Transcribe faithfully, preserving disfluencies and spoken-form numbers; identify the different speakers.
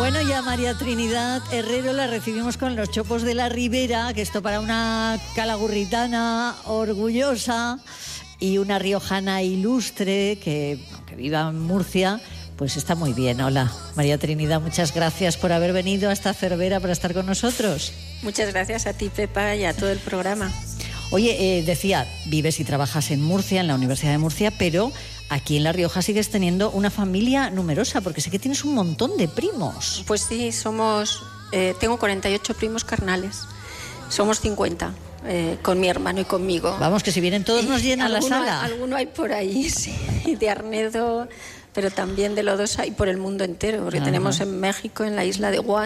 Speaker 1: Bueno, ya María Trinidad Herrero la recibimos con los chopos de la Ribera, que esto para una calagurritana orgullosa y una riojana ilustre que, que viva en Murcia, pues está muy bien. Hola, María Trinidad, muchas gracias por haber venido a esta Cervera para estar con nosotros.
Speaker 2: Muchas gracias a ti, Pepa, y a todo el programa.
Speaker 1: Oye, eh, decía, vives y trabajas en Murcia, en la Universidad de Murcia, pero aquí en La Rioja sigues teniendo una familia numerosa, porque sé que tienes un montón de primos.
Speaker 2: Pues sí, somos, eh, tengo cuarenta y ocho primos carnales, somos cincuenta, eh, con mi hermano y conmigo.
Speaker 1: Vamos, que si vienen todos nos llena la sala.
Speaker 2: Alguno hay por ahí, sí, de Arnedo, pero también de Lodosa y por el mundo entero, porque Ajá. tenemos en México, en la isla de Guam,